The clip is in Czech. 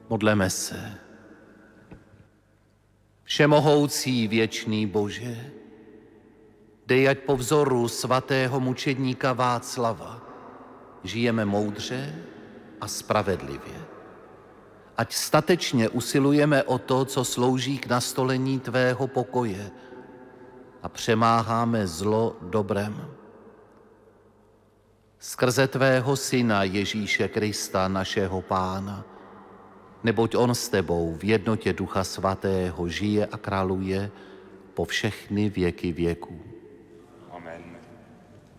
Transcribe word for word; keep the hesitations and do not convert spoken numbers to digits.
Modleme se. Všemohoucí věčný Bože, dej, ať po vzoru svatého mučedníka Václava žijeme moudře a spravedlivě. Ať statečně usilujeme o to, co slouží k nastolení tvého pokoje a přemáháme zlo dobrem. Skrze tvého Syna Ježíše Krista, našeho Pána, neboť on s tebou v jednotě Ducha Svatého žije a králuje po všechny věky věků.